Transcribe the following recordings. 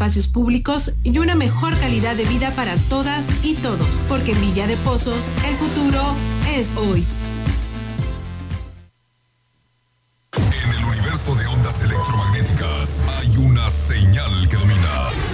espacios públicos y una mejor calidad de vida para todas y todos, porque en Villa de Pozos el futuro es hoy. En el universo de ondas electromagnéticas hay una señal que domina.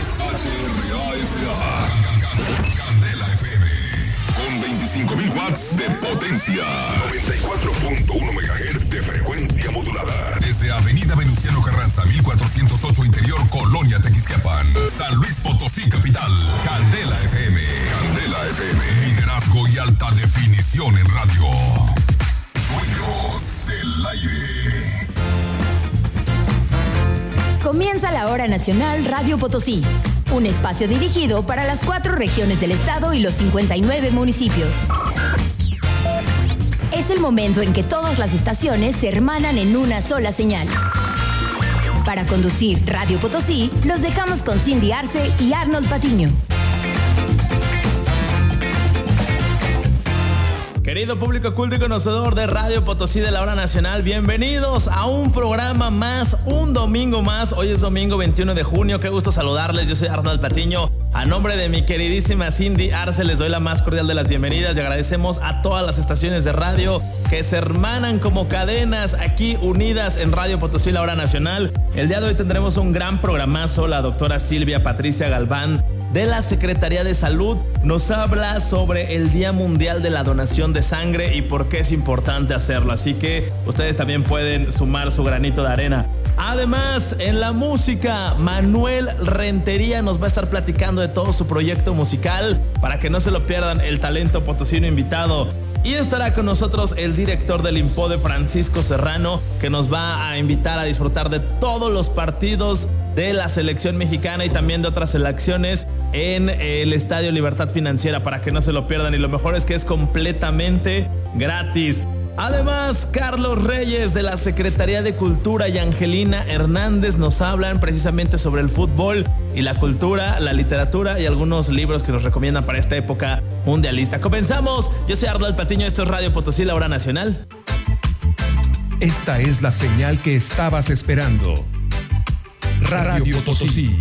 Candela FM. Con 25.000 watts de potencia. 94.1 MHz de frecuencia modulada. Desde Avenida Venustiano Carranza, 1408 Interior, Colonia Tequisquiapan. San Luis Potosí, capital. Candela FM. Candela FM. Liderazgo y alta definición en radio. Dueños del aire. Comienza la Hora Nacional Radio Potosí, un espacio dirigido para las 4 regiones del estado y los 59 municipios. Es el momento en que todas las estaciones se hermanan en una sola señal. Para conducir Radio Potosí, los dejamos con Cindy Arce y Arnold Patiño. Querido público culto y conocedor de Radio Potosí de la Hora Nacional, bienvenidos a un programa más, un domingo más. Hoy es domingo 21 de junio, qué gusto saludarles. Yo soy Arnold Patiño. A nombre de mi queridísima Cindy Arce les doy la más cordial de las bienvenidas y agradecemos a todas las estaciones de radio que se hermanan como cadenas aquí unidas en Radio Potosí, la Hora Nacional. El día de hoy tendremos un gran programazo. La doctora Silvia Patricia Galván de la Secretaría de Salud nos habla sobre el Día Mundial de la Donación de Sangre y por qué es importante hacerlo. Así que ustedes también pueden sumar su granito de arena. Además, en la música, Manuel Rentería nos va a estar platicando de todo su proyecto musical para que no se lo pierdan, el talento potosino invitado. Y estará con nosotros el director del INPODE, Francisco Serrano, que nos va a invitar a disfrutar de todos los partidos de la selección mexicana y también de otras selecciones en el Estadio Libertad Financiera para que no se lo pierdan. Y lo mejor es que es completamente gratis. Además, Carlos Reyes de la Secretaría de Cultura y Angelina Hernández nos hablan precisamente sobre el fútbol y la cultura, la literatura y algunos libros que nos recomiendan para esta época mundialista. Comenzamos. Yo soy Arnold Patiño, esto es Radio Potosí, la Hora Nacional. Esta es la señal que estabas esperando. Radio Potosí.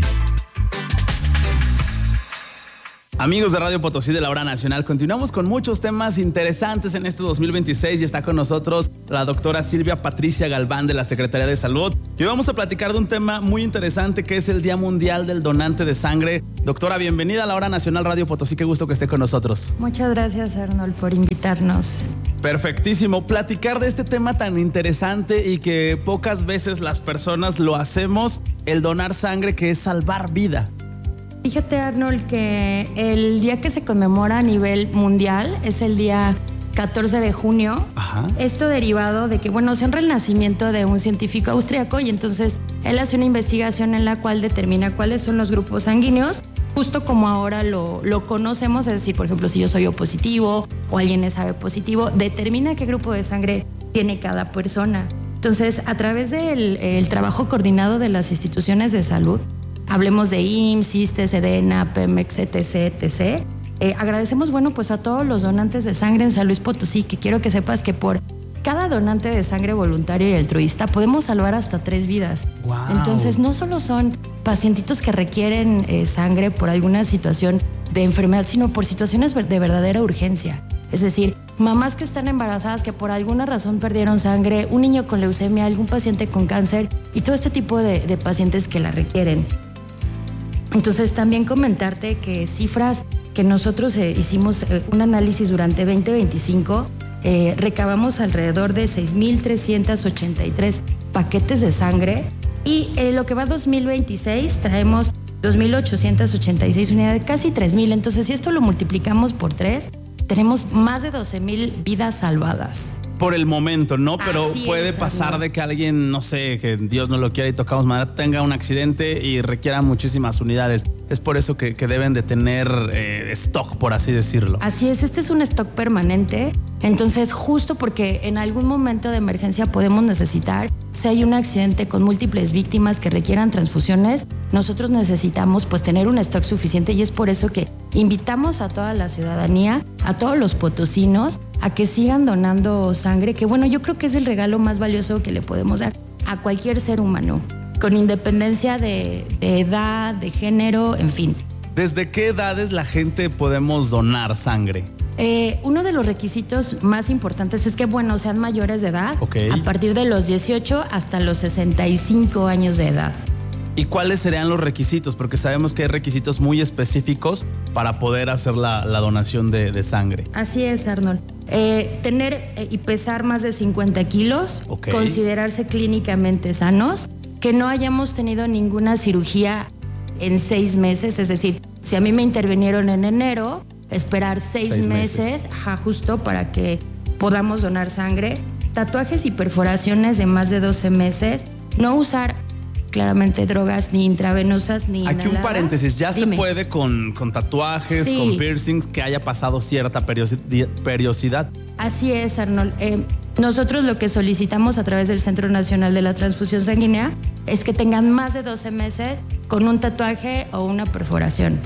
Amigos de Radio Potosí de la Hora Nacional, continuamos con muchos temas interesantes en este 2026 y está con nosotros la doctora Silvia Patricia Galván de la Secretaría de Salud. Y hoy vamos a platicar de un tema muy interesante que es el Día Mundial del Donante de Sangre. Doctora, bienvenida a la Hora Nacional Radio Potosí, qué gusto que esté con nosotros. Muchas gracias, Arnold, por invitarnos. Perfectísimo, platicar de este tema tan interesante y que pocas veces las personas lo hacemos, el donar sangre, que es salvar vida. Fíjate, Arnold, que el día que se conmemora a nivel mundial es el día 14 de junio. Ajá. Esto derivado de que, se honra el nacimiento de un científico austriaco y entonces él hace una investigación en la cual determina cuáles son los grupos sanguíneos, justo como ahora lo conocemos, es decir, por ejemplo, si yo soy O positivo o alguien es AB positivo, determina qué grupo de sangre tiene cada persona. Entonces, a través del trabajo coordinado de las instituciones de salud, hablemos de IMSS, ISSSTE, SEDENA, Pemex, etc. Agradecemos, pues a todos los donantes de sangre en San Luis Potosí, que quiero que sepas que por cada donante de sangre voluntario y altruista podemos salvar hasta 3 vidas. Wow. Entonces, no solo son pacientitos que requieren sangre por alguna situación de enfermedad, sino por situaciones de verdadera urgencia. Es decir, mamás que están embarazadas que por alguna razón perdieron sangre, un niño con leucemia, algún paciente con cáncer y todo este tipo de pacientes que la requieren. Entonces, también comentarte que cifras que nosotros hicimos un análisis durante 2025, recabamos alrededor de 6,383 paquetes de sangre y lo que va 2026 traemos 2,886 unidades, casi 3,000. Entonces, si esto lo multiplicamos por 3, tenemos más de 12,000 vidas salvadas. Por el momento, ¿no? Pero Así puede pasar Arnold, de que alguien, no sé, que Dios no lo quiera y tocamos madera, tenga un accidente y requiera muchísimas unidades. Es por eso que deben de tener stock, por así decirlo. Así es, este es un stock permanente. Entonces, justo porque en algún momento de emergencia podemos necesitar, si hay un accidente con múltiples víctimas que requieran transfusiones, nosotros necesitamos tener un stock suficiente y es por eso que invitamos a toda la ciudadanía, a todos los potosinos, a que sigan donando sangre, que yo creo que es el regalo más valioso que le podemos dar a cualquier ser humano. con independencia de edad, de género, en fin. ¿Desde qué edades la gente podemos donar sangre? Uno de los requisitos más importantes es que, sean mayores de edad, a partir de los 18 hasta los 65 años de edad. ¿Y cuáles serían los requisitos? Porque sabemos que hay requisitos muy específicos para poder hacer la donación de sangre. Así es, Arnold. Tener y pesar más de 50 kilos, considerarse clínicamente sanos, que no hayamos tenido ninguna cirugía en 6 meses, es decir, si a mí me intervinieron en enero, esperar 6 meses, justo para que podamos donar sangre. Tatuajes y perforaciones de más de 12 meses, no usar claramente drogas ni intravenosas ni inhaladas. Aquí un paréntesis, ya se puede con tatuajes, con piercings, que haya pasado cierta periodicidad. Así es, Arnold. Nosotros lo que solicitamos a través del Centro Nacional de la Transfusión Sanguínea es que tengan más de 12 meses con un tatuaje o una perforación.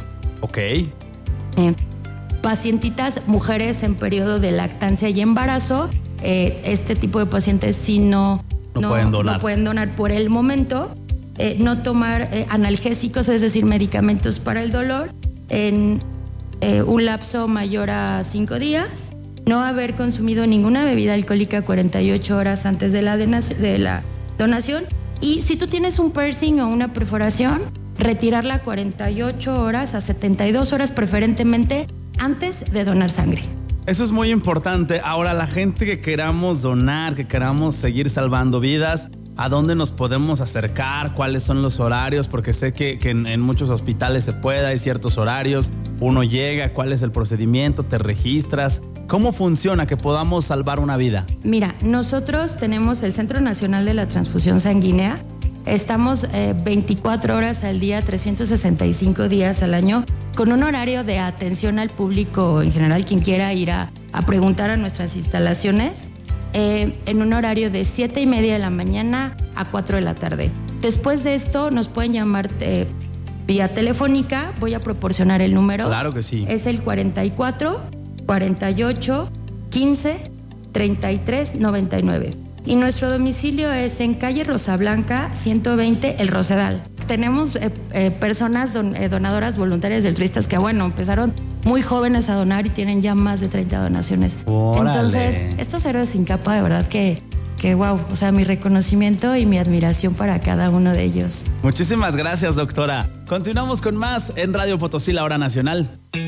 Pacientitas, mujeres en periodo de lactancia y embarazo, este tipo de pacientes sí no pueden donar por el momento. No tomar analgésicos, es decir, medicamentos para el dolor en un lapso mayor a 5 días. No haber consumido ninguna bebida alcohólica 48 horas antes de la donación. Y si tú tienes un piercing o una perforación, retirarla 48 horas a 72 horas preferentemente antes de donar sangre. Eso es muy importante. Ahora, la gente que queramos donar, que queramos seguir salvando vidas, ¿a dónde nos podemos acercar? ¿Cuáles son los horarios? Porque sé que en muchos hospitales se puede, hay ciertos horarios. Uno llega, ¿cuál es el procedimiento? ¿Te registras? ¿Cómo funciona que podamos salvar una vida? Mira, nosotros tenemos el Centro Nacional de la Transfusión Sanguínea. Estamos 24 horas al día, 365 días al año, con un horario de atención al público en general, quien quiera ir a preguntar a nuestras instalaciones, en un horario de 7:30 de la mañana a 4 de la tarde. Después de esto nos pueden llamar vía telefónica, voy a proporcionar el número. Claro que sí. Es el 44 48 15 33 99. Y nuestro domicilio es en calle Rosablanca 120, El Rosedal. Tenemos personas donadoras voluntarias y altruistas que, empezaron muy jóvenes a donar y tienen ya más de 30 donaciones. ¡Órale! Entonces, estos héroes sin capa, de verdad que wow, mi reconocimiento y mi admiración para cada uno de ellos. Muchísimas gracias, doctora. Continuamos con más en Radio Potosí, la hora nacional.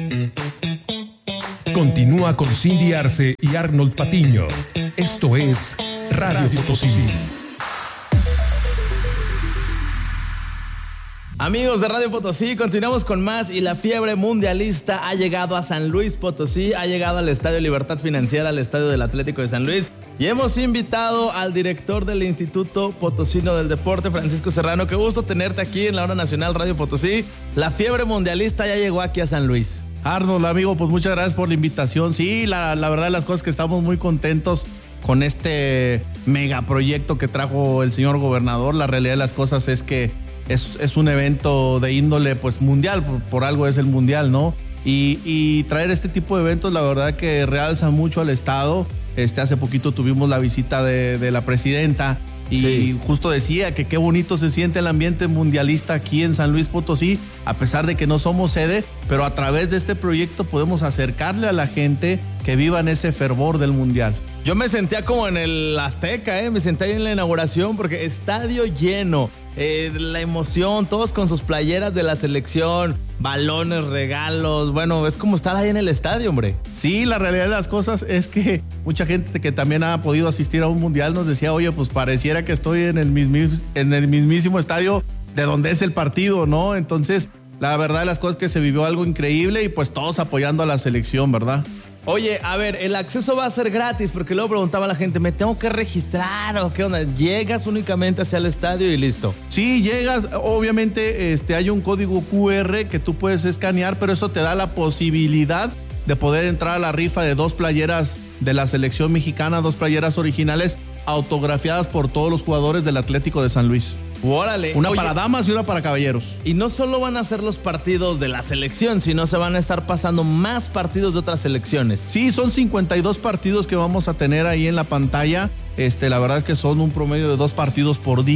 Continúa con Cindy Arce y Arnold Patiño. Esto es Radio Potosí. Amigos de Radio Potosí, continuamos con más y la fiebre mundialista ha llegado a San Luis Potosí, ha llegado al Estadio Libertad Financiera, al Estadio del Atlético de San Luis, y hemos invitado al director del Instituto Potosino del Deporte, Francisco Serrano. Qué gusto tenerte aquí en la hora nacional Radio Potosí. La fiebre mundialista ya llegó aquí a San Luis. Arnold, amigo, pues muchas gracias por la invitación. Sí, la verdad de las cosas que estamos muy contentos con este megaproyecto que trajo el señor gobernador. La realidad de las cosas es que es un evento de índole pues mundial, por algo es el mundial, ¿no? Y traer este tipo de eventos, la verdad que realza mucho al estado. Hace poquito tuvimos la visita de la presidenta y justo decía que qué bonito se siente el ambiente mundialista aquí en San Luis Potosí, a pesar de que no somos sede, pero a través de este proyecto podemos acercarle a la gente que viva en ese fervor del mundial. Yo me sentía como en el Azteca, me senté ahí en la inauguración porque estadio lleno, la emoción, todos con sus playeras de la selección, balones, regalos, es como estar ahí en el estadio, hombre. Sí, la realidad de las cosas es que mucha gente que también ha podido asistir a un mundial nos decía, oye, pues pareciera que estoy en el mismísimo estadio de donde es el partido, ¿no? Entonces, la verdad de las cosas es que se vivió algo increíble y pues todos apoyando a la selección, ¿verdad? Oye, a ver, el acceso va a ser gratis, porque luego preguntaba a la gente, ¿me tengo que registrar o qué onda? ¿Llegas únicamente hacia el estadio y listo? Sí, llegas, obviamente hay un código QR que tú puedes escanear, pero eso te da la posibilidad de poder entrar a la rifa de 2 playeras de la selección mexicana, 2 playeras originales autografiadas por todos los jugadores del Atlético de San Luis. ¡Órale! Una para damas y una para caballeros. Y no solo van a ser los partidos de la selección, sino se van a estar pasando más partidos de otras selecciones. Sí, son 52 partidos que vamos a tener ahí en la pantalla. La verdad es que son un promedio de 2 partidos por día.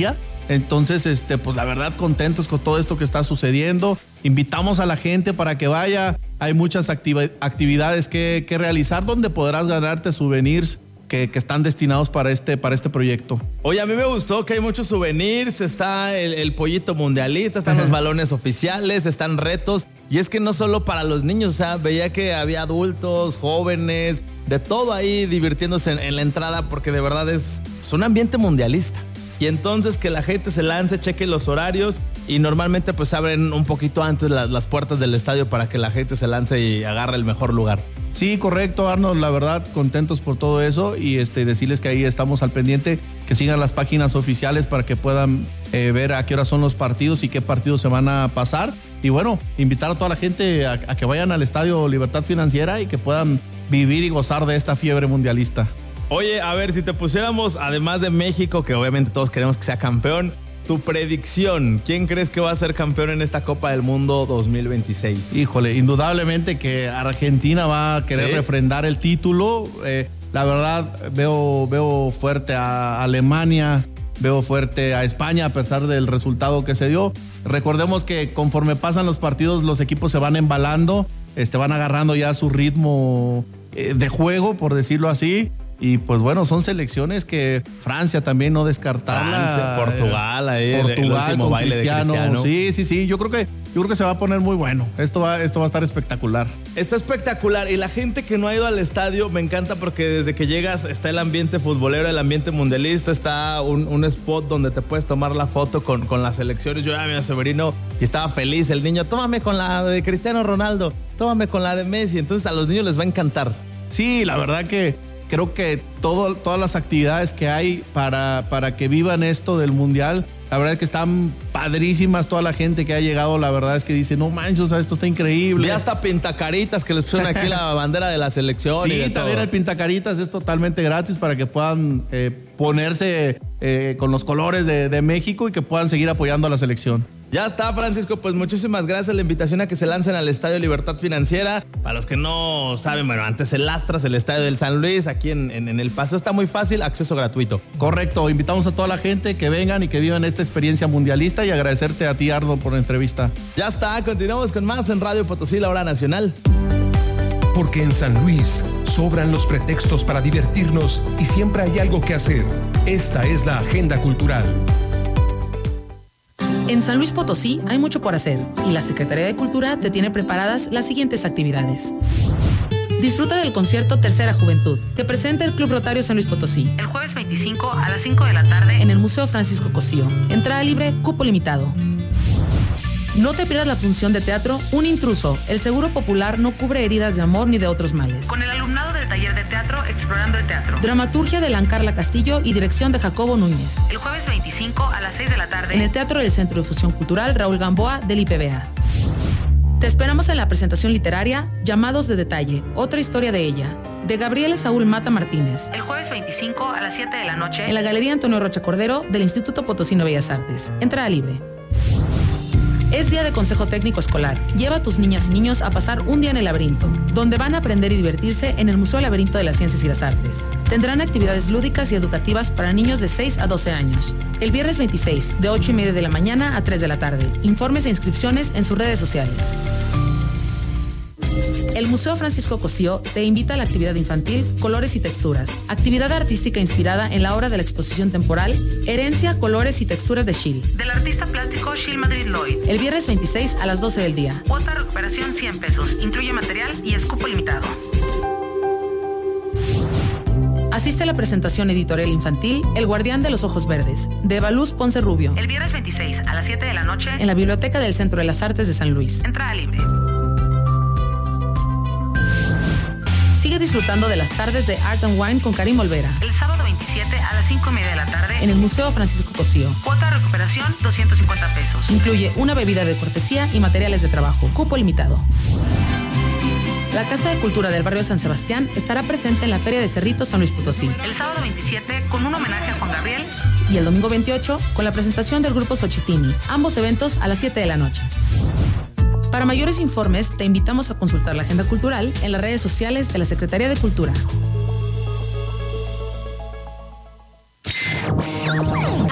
Entonces, pues la verdad contentos con todo esto que está sucediendo. Invitamos a la gente para que vaya. Hay muchas actividades que realizar donde podrás ganarte souvenirs que están destinados para este proyecto. Oye, a mí me gustó que hay muchos souvenirs, está el pollito mundialista, están los balones oficiales, están retos. Y es que no solo para los niños, o sea, veía que había adultos, jóvenes, de todo ahí divirtiéndose en la entrada, porque de verdad es un ambiente mundialista. Y entonces que la gente se lance, cheque los horarios y normalmente pues abren un poquito antes las puertas del estadio para que la gente se lance y agarre el mejor lugar. Sí, correcto, Arnold, la verdad, contentos por todo eso y decirles que ahí estamos al pendiente, que sigan las páginas oficiales para que puedan ver a qué hora son los partidos y qué partidos se van a pasar. Y bueno, invitar a toda la gente a que vayan al Estadio Libertad Financiera y que puedan vivir y gozar de esta fiebre mundialista. Oye, a ver, si te pusiéramos, además de México, que obviamente todos queremos que sea campeón, tu predicción, ¿quién crees que va a ser campeón en esta Copa del Mundo 2026? Híjole, indudablemente que Argentina va a querer refrendar el título. La verdad, veo fuerte a Alemania, veo fuerte a España a pesar del resultado que se dio. Recordemos que conforme pasan los partidos, los equipos se van embalando, van agarrando ya su ritmo de juego, por decirlo así. Y pues bueno, son selecciones que Francia también no descartarla. Francia, Portugal, ahí Portugal el con baile Cristiano. de Cristiano. Sí. Yo creo que se va a poner muy bueno. Esto va a estar espectacular. Está espectacular. Y la gente que no ha ido al estadio, me encanta porque desde que llegas está el ambiente futbolero, el ambiente mundialista, está un spot donde te puedes tomar la foto con las selecciones. Yo ya vi a Severino y estaba feliz. El niño, tómame con la de Cristiano Ronaldo, tómame con la de Messi. Entonces a los niños les va a encantar. Sí, la verdad que creo que todas las actividades que hay para que vivan esto del Mundial, la verdad es que están padrísimas. Toda la gente que ha llegado, la verdad es que dice, no manches, o sea, esto está increíble. Y hasta pintacaritas que les pusieron aquí la bandera de la selección. Sí, y de también todo. el pintacaritas es totalmente gratis para que puedan ponerse con los colores de México y que puedan seguir apoyando a la selección. Ya está, Francisco, pues muchísimas gracias. La invitación a que se lancen al Estadio Libertad Financiera. Para los que no saben, bueno, antes el Astras, el Estadio del San Luis, aquí en El Paseo, está muy fácil, acceso gratuito. Correcto, invitamos a toda la gente que vengan y que vivan esta experiencia mundialista y agradecerte a ti, Ardo, por la entrevista. Ya está, continuamos con más en Radio Potosí, la hora nacional. Porque en San Luis sobran los pretextos para divertirnos y siempre hay algo que hacer. Esta es la agenda cultural. En San Luis Potosí hay mucho por hacer y la Secretaría de Cultura te tiene preparadas las siguientes actividades. Disfruta del concierto Tercera Juventud que presenta el Club Rotario San Luis Potosí. El jueves 25 a las 5 de la tarde en el Museo Francisco Cosío. Entrada libre, cupo limitado. No te pierdas la función de teatro Un Intruso. El Seguro Popular no cubre heridas de amor ni de otros males. Con el alumnado del taller de teatro Explorando el Teatro. Dramaturgia de Lancarla Castillo y dirección de Jacobo Núñez. El jueves 25 a las 6 de la tarde en el Teatro del Centro de Fusión Cultural Raúl Gamboa del IPBA. Te esperamos en la presentación literaria Llamados de Detalle, otra historia de ella, de Gabriel Saúl Mata Martínez. El jueves 25 a las 7 de la noche en la Galería Antonio Rocha Cordero del Instituto Potosino de Bellas Artes. Entrada libre. Es día de consejo técnico escolar. Lleva a tus niñas y niños a pasar un día en el laberinto, donde van a aprender y divertirse en el Museo Laberinto de las Ciencias y las Artes. Tendrán actividades lúdicas y educativas para niños de 6 a 12 años. El viernes 26, de 8:30 de la mañana a 3 de la tarde. Informes e inscripciones en sus redes sociales. El Museo Francisco Cosío te invita a la actividad infantil Colores y Texturas, actividad artística inspirada en la obra de la exposición temporal Herencia, Colores y Texturas de Schill, del artista plástico Schill Madrid Lloyd, el viernes 26 a las 12 del día. Cuota de recuperación 100 pesos, incluye material y escupo limitado. Asiste a la presentación editorial infantil El Guardián de los Ojos Verdes, de Evaluz Ponce Rubio, el viernes 26 a las 7 de la noche en la Biblioteca del Centro de las Artes de San Luis. Entrada libre. Sigue disfrutando de las tardes de Art and Wine con Karim Olvera. El sábado 27 a las 5:30 de la tarde en el Museo Francisco Cosío. Cuota de recuperación 250 pesos. Incluye una bebida de cortesía y materiales de trabajo. Cupo limitado. La Casa de Cultura del Barrio San Sebastián estará presente en la Feria de Cerritos San Luis Potosí. El sábado 27 con un homenaje a Juan Gabriel. Y el domingo 28 con la presentación del grupo Xochitini. Ambos eventos a las 7 de la noche. Para mayores informes, te invitamos a consultar la agenda cultural en las redes sociales de la Secretaría de Cultura.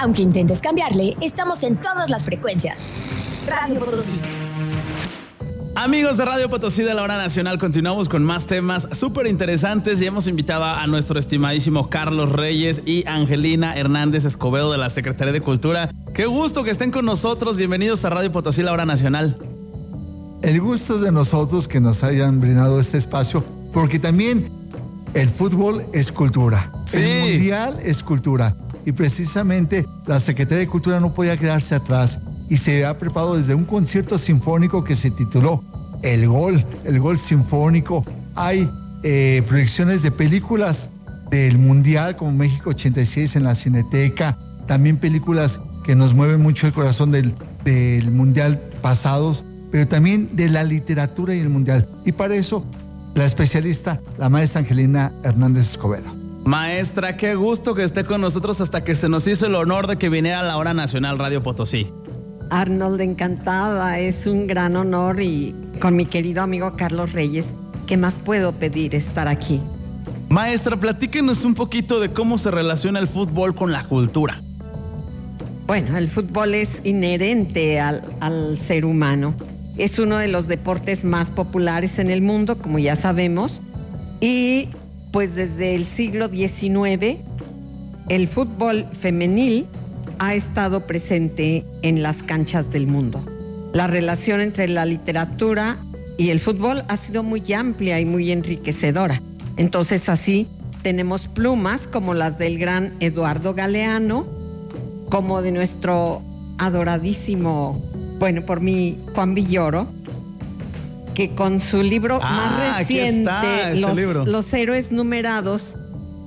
Aunque intentes cambiarle, estamos en todas las frecuencias. Radio Potosí. Amigos de Radio Potosí de la Hora Nacional, continuamos con más temas súper interesantes y hemos invitado a nuestro estimadísimo Carlos Reyes y Angelina Hernández Escobedo de la Secretaría de Cultura. Qué gusto que estén con nosotros. Bienvenidos a Radio Potosí, la Hora Nacional. El gusto es de nosotros que nos hayan brindado este espacio, porque también el fútbol es cultura. Sí. El mundial es cultura. Y precisamente la Secretaría de Cultura no podía quedarse atrás y se ha preparado desde un concierto sinfónico que se tituló El Gol Sinfónico. Hay proyecciones de películas del Mundial como México 86 en la Cineteca, también películas que nos mueven mucho el corazón del Mundial pasados, pero también de la literatura y el Mundial. Y para eso, la especialista, la maestra Angelina Hernández Escobedo. Maestra, qué gusto que esté con nosotros hasta que se nos hizo el honor de que viniera a la Hora Nacional Radio Potosí. Arnold, encantada, es un gran honor y con mi querido amigo Carlos Reyes, ¿qué más puedo pedir? Estar aquí. Maestra, platíquenos un poquito de cómo se relaciona el fútbol con la cultura. Bueno, el fútbol es inherente al ser humano. Es uno de los deportes más populares en el mundo, como ya sabemos, y pues desde el siglo XIX el fútbol femenil ha estado presente en las canchas del mundo. La relación entre la literatura y el fútbol ha sido muy amplia y muy enriquecedora. Entonces así tenemos plumas como las del gran Eduardo Galeano, como de nuestro adoradísimo, bueno, por mí, Juan Villoro, que con su libro más reciente, Los héroes numerados,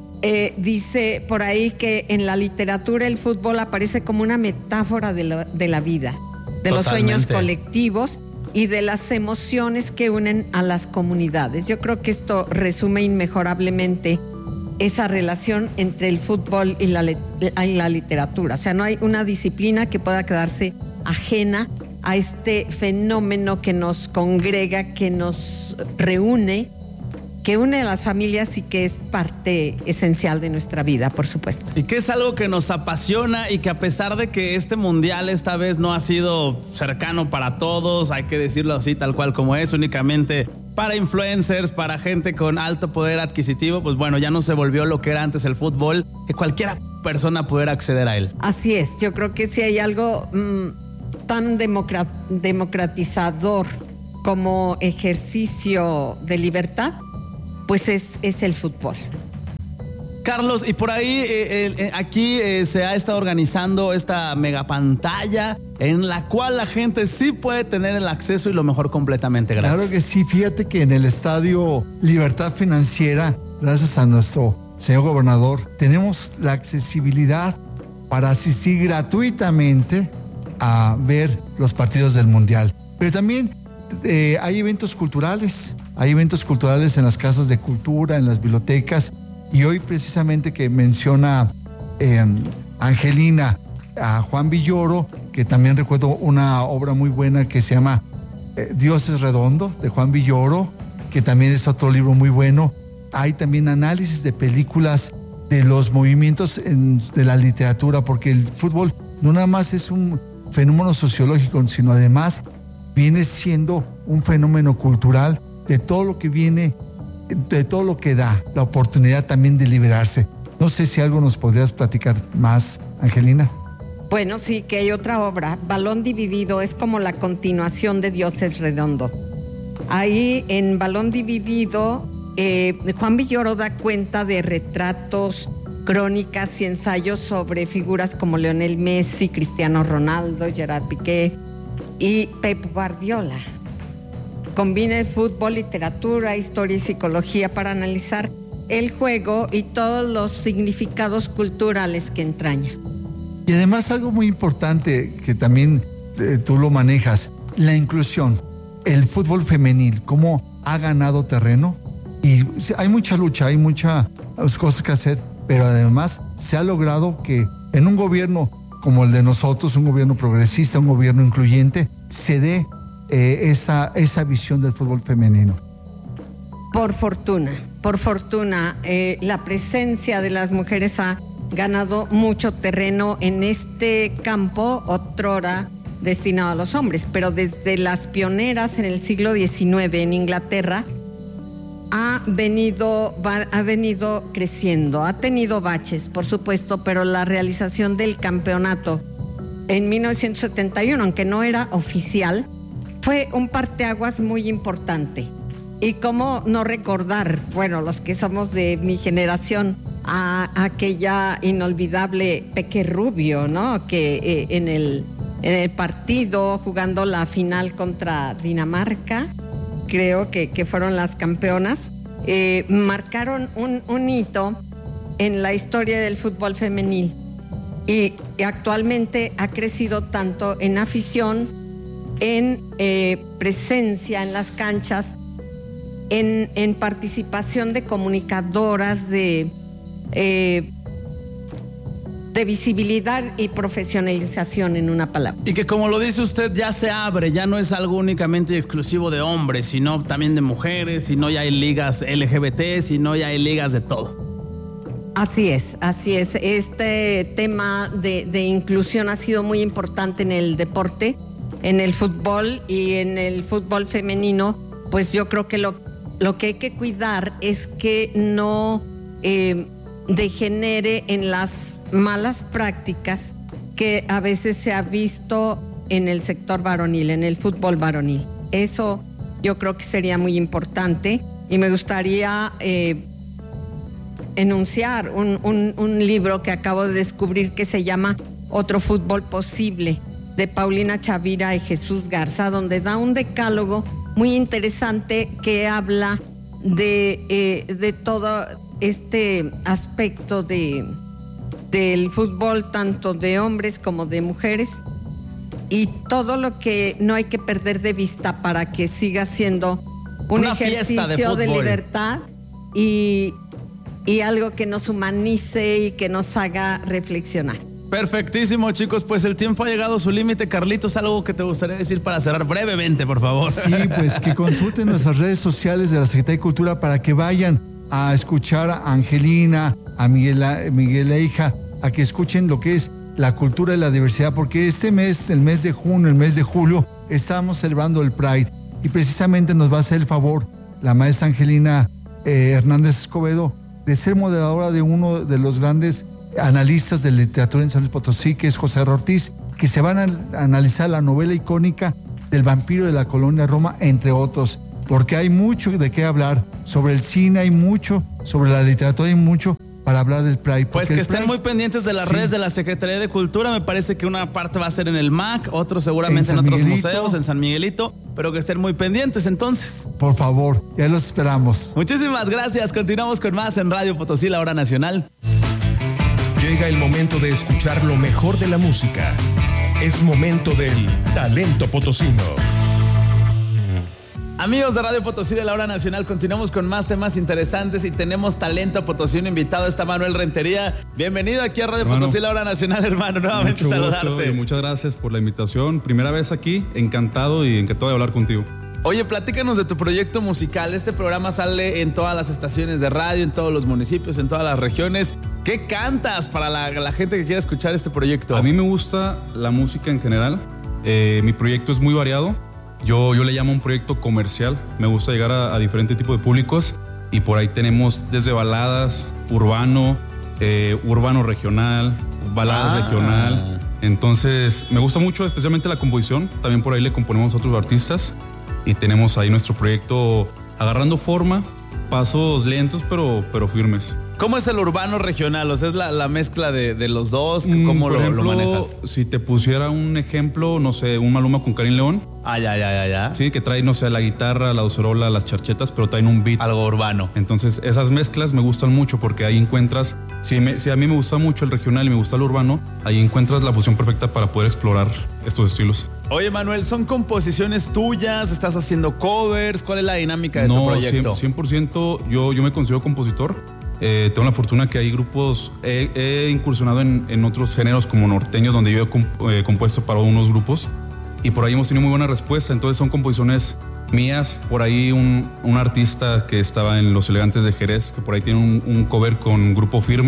dice por ahí que en la literatura el fútbol aparece como una metáfora de la vida, de los sueños colectivos y de las emociones que unen a las comunidades. Yo creo que esto resume inmejorablemente esa relación entre el fútbol y la literatura. O sea, no hay una disciplina que pueda quedarse ajena a este fenómeno que nos congrega, que nos reúne, que une a las familias y que es parte esencial de nuestra vida, por supuesto. Y que es algo que nos apasiona y que a pesar de que este mundial esta vez no ha sido cercano para todos, hay que decirlo así tal cual como es, únicamente para influencers, para gente con alto poder adquisitivo, pues bueno, ya no se volvió lo que era antes el fútbol, que cualquier persona pudiera acceder a él. Así es, yo creo que si hay algo tan democratizador como ejercicio de libertad, pues es el fútbol. Carlos, y por ahí aquí se ha estado organizando esta megapantalla en la cual la gente sí puede tener el acceso y lo mejor completamente gratis. Claro que sí, fíjate que en el Estadio Libertad Financiera, gracias a nuestro señor gobernador, tenemos la accesibilidad para asistir gratuitamente a ver los partidos del Mundial. Pero también hay eventos culturales en las casas de cultura, en las bibliotecas, y hoy precisamente que menciona Angelina a Juan Villoro, que también recuerdo una obra muy buena que se llama Dios es Redondo, de Juan Villoro, que también es otro libro muy bueno. Hay también análisis de películas de los movimientos de la literatura, porque el fútbol no nada más es un fenómeno sociológico, sino además viene siendo un fenómeno cultural de todo lo que viene, de todo lo que da la oportunidad también de liberarse. No sé si algo nos podrías platicar más, Angelina. Bueno, sí, que hay otra obra, Balón Dividido, es como la continuación de Dios es Redondo. Ahí en Balón Dividido, Juan Villoro da cuenta de retratos, crónicas y ensayos sobre figuras como Lionel Messi, Cristiano Ronaldo, Gerard Piqué y Pep Guardiola. Combina el fútbol, literatura, historia y psicología para analizar el juego y todos los significados culturales que entraña. Y además algo muy importante que también tú lo manejas, la inclusión, el fútbol femenil, cómo ha ganado terreno. Y hay mucha lucha, hay muchas cosas que hacer, pero además se ha logrado que en un gobierno como el de nosotros, un gobierno progresista, un gobierno incluyente, se dé esa visión del fútbol femenino. Por fortuna, la presencia de las mujeres ha ganado mucho terreno en este campo, otrora destinado a los hombres, pero desde las pioneras en el siglo XIX en Inglaterra ha venido creciendo. Ha tenido baches, por supuesto, pero la realización del campeonato en 1971, aunque no era oficial, fue un parteaguas muy importante. Y cómo no recordar, bueno, los que somos de mi generación, a aquella inolvidable Peque Rubio, ¿no? Que en el partido, jugando la final contra Dinamarca, creo que fueron las campeonas, marcaron un hito en la historia del fútbol femenil. Y actualmente ha crecido tanto en afición, en presencia en las canchas, en participación de comunicadoras, de visibilidad y profesionalización, en una palabra. Y que, como lo dice usted, ya se abre, ya no es algo únicamente exclusivo de hombres, sino también de mujeres, sino ya hay ligas LGBT, sino ya hay ligas de todo. Así es. Este tema de inclusión ha sido muy importante en el deporte, en el fútbol y en el fútbol femenino. Pues yo creo que lo que hay que cuidar es que no degenere en las malas prácticas que a veces se ha visto en el sector varonil, en el fútbol varonil. Eso yo creo que sería muy importante, y me gustaría enunciar un libro que acabo de descubrir que se llama Otro Fútbol Posible, de Paulina Chavira y Jesús Garza, donde da un decálogo muy interesante que habla de todo este aspecto del fútbol, tanto de hombres como de mujeres, y todo lo que no hay que perder de vista para que siga siendo un ejercicio de libertad y algo que nos humanice y que nos haga reflexionar. Perfectísimo, chicos, pues el tiempo ha llegado a su límite. Carlitos, algo que te gustaría decir para cerrar brevemente, por favor. Sí, pues que consulten nuestras redes sociales de la Secretaría de Cultura para que vayan a escuchar a Angelina, a Miguel Eija, a que escuchen lo que es la cultura y la diversidad, porque este mes, el mes de junio, el mes de julio, estamos celebrando el Pride, y precisamente nos va a hacer el favor la maestra Angelina Hernández Escobedo de ser moderadora de uno de los grandes analistas de literatura en San Luis Potosí, que es José R. Ortiz, que se van a analizar la novela icónica del vampiro de la colonia Roma, entre otros, porque hay mucho de qué hablar sobre el cine, hay mucho sobre la literatura, hay mucho para hablar del Pride. Pues que estén muy pendientes de las redes de la Secretaría de Cultura. Me parece que una parte va a ser en el MAC, otro seguramente en otros museos, en San Miguelito, pero que estén muy pendientes entonces. Por favor, ya los esperamos. Muchísimas gracias. Continuamos con más en Radio Potosí, la hora nacional. Llega el momento de escuchar lo mejor de la música. Es momento del talento potosino. Amigos de Radio Potosí de la Hora Nacional, continuamos con más temas interesantes y tenemos talento potosino invitado. Está Manuel Rentería. Bienvenido aquí a Radio Potosí, la Hora Nacional, hermano. Nuevamente mucho saludarte. Gusto y muchas gracias por la invitación. Primera vez aquí, encantado y encantado de hablar contigo. Oye, platícanos de tu proyecto musical. Este programa sale en todas las estaciones de radio, en todos los municipios, en todas las regiones. ¿Qué cantas para la gente que quiera escuchar este proyecto? A mí me gusta la música en general. Mi proyecto es muy variado. Yo le llamo un proyecto comercial. Me gusta llegar a diferentes tipos de públicos, y por ahí tenemos desde baladas, urbano regional, baladas regional. Entonces me gusta mucho, especialmente la composición. También por ahí le componemos a otros artistas, y tenemos ahí nuestro proyecto agarrando forma, pasos lentos pero firmes. ¿Cómo es el urbano regional? O sea, es la mezcla de los dos. ¿Cómo por ejemplo, lo manejas? Si te pusiera un ejemplo, no sé, un Maluma con Karim León. Ya. Sí, que trae, no sé, la guitarra, la docerola, las charchetas, pero traen un beat. Algo urbano. Entonces, esas mezclas me gustan mucho porque ahí encuentras, si a mí me gusta mucho el regional y me gusta el urbano, ahí encuentras la fusión perfecta para poder explorar estos estilos. Oye, Manuel, ¿son composiciones tuyas? ¿Estás haciendo covers? ¿Cuál es la dinámica de tu proyecto? 100%, yo me considero compositor. Tengo la fortuna que hay grupos, he incursionado en otros géneros como norteños, donde yo he compuesto para unos grupos, y por ahí hemos tenido muy buena respuesta. Entonces son composiciones mías. Por ahí un artista que estaba en Los Elegantes de Jerez, que por ahí tiene un cover con Grupo Firme,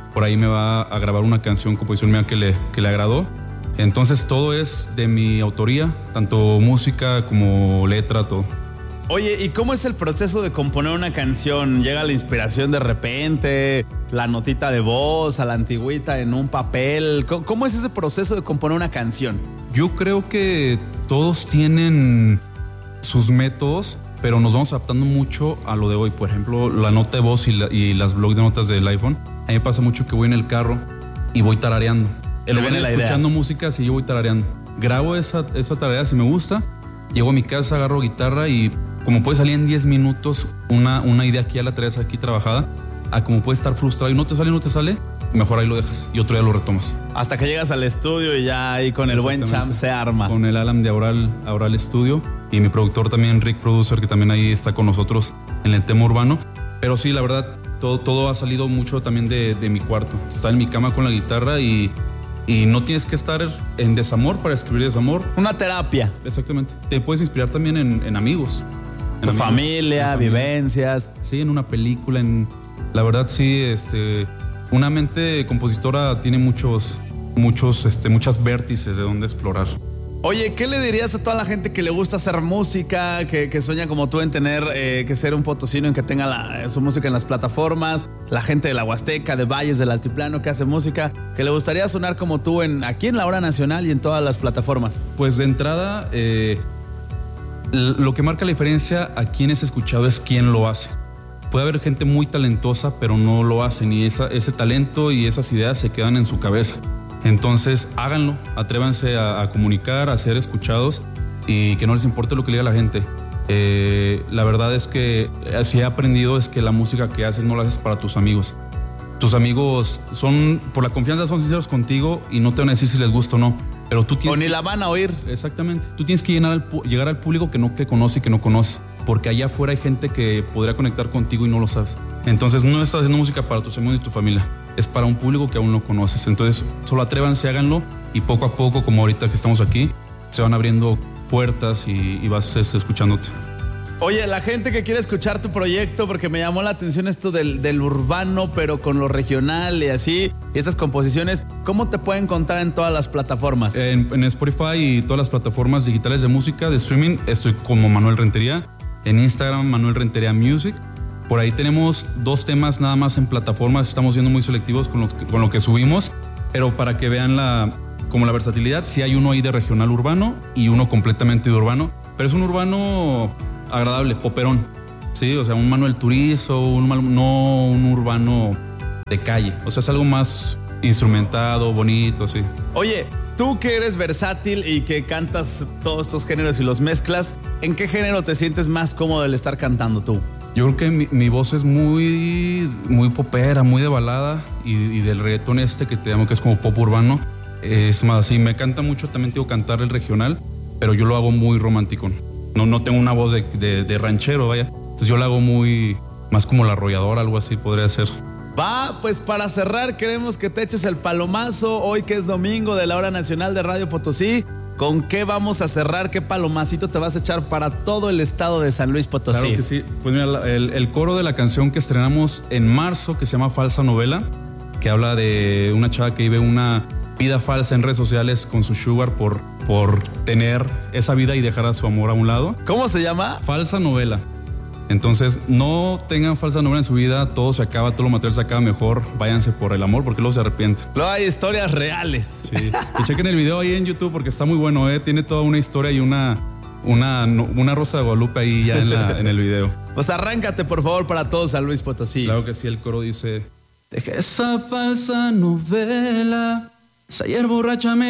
por ahí me va a grabar una canción, composición mía que le agradó. Entonces todo es de mi autoría, tanto música como letra, todo. Oye, ¿y cómo es el proceso de componer una canción? ¿Llega la inspiración de repente? ¿La notita de voz a la antigüita en un papel? ¿Cómo es ese proceso de componer una canción? Yo creo que todos tienen sus métodos, pero nos vamos adaptando mucho a lo de hoy. Por ejemplo, la nota de voz y las blogs de notas del iPhone. A mí me pasa mucho que voy en el carro y voy tarareando. Escuchando música, sí, yo voy tarareando. Grabo esa tarea si me gusta, llego a mi casa, agarro guitarra y como puede salir en 10 minutos una idea que ya la traes aquí trabajada, a como puedes estar frustrado y no te sale, mejor ahí lo dejas y otro día lo retomas. Hasta que llegas al estudio y ya ahí con el buen Champ se arma. Con el Alan de Aural Studio y mi productor también, Rick Producer, que también ahí está con nosotros en el tema urbano. Pero sí, la verdad, todo ha salido mucho también de mi cuarto. Está en mi cama con la guitarra y no tienes que estar en desamor para escribir desamor. Una terapia. Exactamente. Te puedes inspirar también en amigos. Tu familia, vivencias. Sí, en una película. La verdad, sí, una mente compositora tiene muchas vértices de donde explorar. Oye, ¿qué le dirías a toda la gente que le gusta hacer música, que sueña como tú en tener que ser un potosino, en que tenga su música en las plataformas? La gente de la Huasteca, de Valles, del Altiplano que hace música, que le gustaría sonar como tú aquí en la Hora Nacional y en todas las plataformas. Pues de entrada, lo que marca la diferencia a quien es escuchado es quién lo hace. Puede haber gente muy talentosa, pero no lo hacen y ese talento y esas ideas se quedan en su cabeza. Entonces háganlo, atrévanse a comunicar, a ser escuchados y que no les importe lo que le diga la gente. La verdad es que así he aprendido es que la música que haces no la haces para tus amigos. Tus amigos por la confianza son sinceros contigo y no te van a decir si les gusta o no. Pero tú tienes ni la van a oír. Exactamente. Tú tienes que llegar al público que no te conoce y que no conoces. Porque allá afuera hay gente que podría conectar contigo y no lo sabes. Entonces no estás haciendo música para tus amigos y tu familia. Es para un público que aún no conoces. Entonces solo atrévanse, háganlo y poco a poco, como ahorita que estamos aquí, se van abriendo puertas y vas escuchándote. Oye, la gente que quiere escuchar tu proyecto, porque me llamó la atención esto del urbano, pero con lo regional y así, y esas composiciones, ¿cómo te pueden encontrar en todas las plataformas? En Spotify y todas las plataformas digitales de música, de streaming, estoy como Manuel Rentería. En Instagram, Manuel Rentería Music. Por ahí tenemos 2 temas nada más en plataformas, estamos siendo muy selectivos con lo que subimos, pero para que vean la versatilidad, sí hay uno ahí de regional urbano y uno completamente de urbano, pero es un urbano agradable, poperón, sí, o sea, un Manuel Turizo, no un urbano de calle, o sea, es algo más instrumentado, bonito, sí. Oye, tú que eres versátil y que cantas todos estos géneros y los mezclas, ¿en qué género te sientes más cómodo el estar cantando tú? Yo creo que mi voz es muy, muy popera, muy de balada y del reggaetón que te llamo que es como pop urbano. Es más así, me canta mucho, también tengo que cantar el regional, pero yo lo hago muy romántico. No tengo una voz de ranchero, vaya. Entonces yo lo hago más como la arrolladora, algo así podría ser. Va, pues para cerrar queremos que te eches el palomazo hoy que es domingo de la Hora Nacional de Radio Potosí. ¿Con qué vamos a cerrar? ¿Qué palomacito te vas a echar para todo el estado de San Luis Potosí? Claro que sí. Pues mira, el coro de la canción que estrenamos en marzo, que se llama Falsa Novela, que habla de una chava que vive una vida falsa en redes sociales con su sugar por tener esa vida y dejar a su amor a un lado. ¿Cómo se llama? Falsa Novela. Entonces, no tengan falsa novela en su vida, todo se acaba, todo lo material se acaba mejor, váyanse por el amor porque luego se arrepienten. Luego hay historias reales. Sí, y chequen el video ahí en YouTube porque está muy bueno, tiene toda una historia y una Rosa de Guadalupe ahí ya en el video. Pues arráncate por favor para todos San Luis Potosí. Claro que sí, el coro dice: deja esa falsa novela, esa ayer borracha me